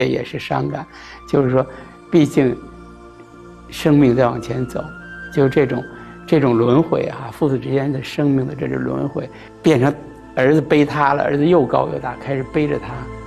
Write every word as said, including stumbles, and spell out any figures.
也是伤感，就是说，毕竟生命在往前走，就这种这种轮回啊，父子之间的生命的这种轮回，变成儿子背他了，儿子又高又大，开始背着他。